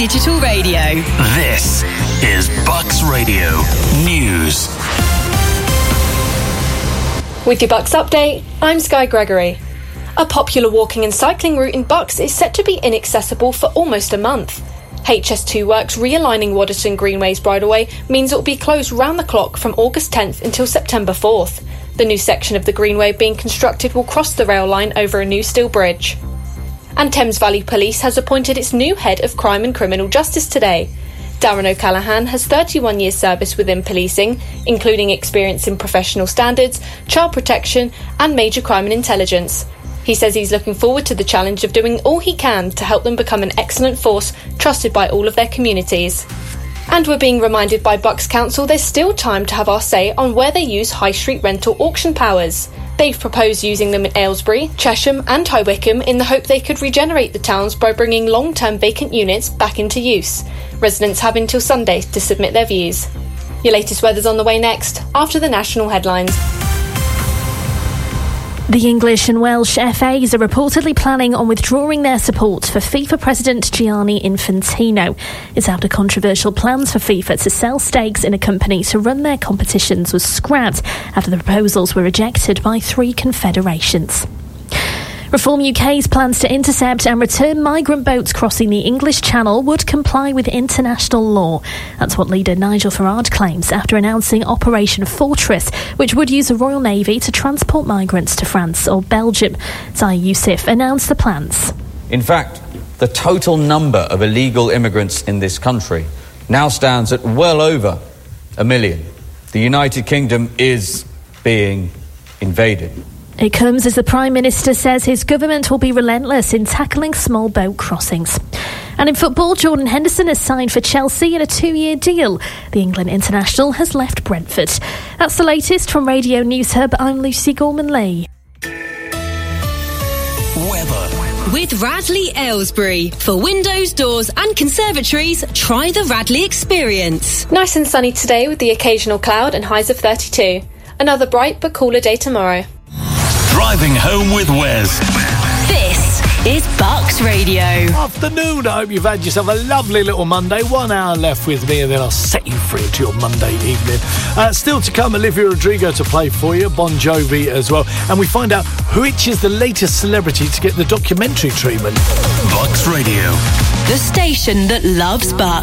Digital Radio. This is Bucks Radio News. With your Bucks update, I'm Sky Gregory. A popular walking and cycling route in Bucks is set to be inaccessible for almost a month. HS2 Works realigning Waddington Greenway's bridleway means it will be closed round the clock from August 10th until September 4th. The new section of the Greenway being constructed will cross the rail line over a new steel bridge. And Thames Valley Police has appointed its new head of crime and criminal justice today. Darren O'Callaghan has 31 years service within policing, including experience in professional standards, child protection and major crime and intelligence. He says he's looking forward to the challenge of doing all he can to help them become an excellent force trusted by all of their communities. And we're being reminded by Bucks Council there's still time to have our say on where they use high street rental auction powers. They've proposed using them in Aylesbury, Chesham and High Wycombe in the hope they could regenerate the towns by bringing long-term vacant units back into use. Residents have until Sunday to submit their views. Your latest weather's on the way next, after the national headlines. The English and Welsh FAs are reportedly planning on withdrawing their support for FIFA President Gianni Infantino. It's after controversial plans for FIFA to sell stakes in a company to run their competitions was scrapped after the proposals were rejected by 3 confederations. Reform UK's plans to intercept and return migrant boats crossing the English Channel would comply with international law. That's what leader Nigel Farage claims after announcing Operation Fortress, which would use the Royal Navy to transport migrants to France or Belgium. Zahir Yousaf announced the plans. In fact, the total number of illegal immigrants in this country now stands at well over 1 million. The United Kingdom is being invaded. It comes as the Prime Minister says his government will be relentless in tackling small boat crossings. And in football, Jordan Henderson has signed for Chelsea in a 2-year deal. The England international has left Brentford. That's the latest from Radio News Hub. I'm Lucy Gorman-Lee. Weather. With Radley Aylesbury. For windows, doors and conservatories, try the Radley experience. Nice and sunny today with the occasional cloud and highs of 32. Another bright but cooler day tomorrow. Driving home with Wes. This is Bucks Radio. Afternoon, I hope you've had yourself a lovely little Monday. 1 hour left with me and then I'll set you free to your Monday evening. Still to come, Olivia Rodrigo to play for you, Bon Jovi as well. And we find out which is the latest celebrity to get the documentary treatment. Bucks Radio. The station that loves Bucks.